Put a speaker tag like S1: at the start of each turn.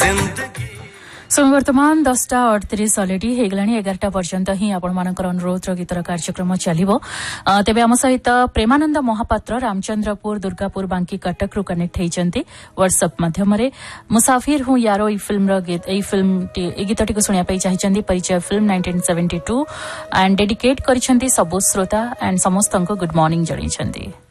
S1: समय वर्तमान 10:38 अलरेडी हेगला 11टा पर्यंत ही आपण अनुरोध गीतर कार्यक्रम चलो तेज आम सहित प्रेमानंद महापात्र रामचंद्रपुर दुर्गापुर बांकी कटक रु कनेक्ट होती व्हाट्सएप मध्यम मुसाफिर हूँ यारो फिल्म गीतटी को शुणापी चाहिए परिचय फिल्म 1972 एंड डेडिकेट कर सबु श्रोता एंड समस्त गुड मॉर्निंग जन।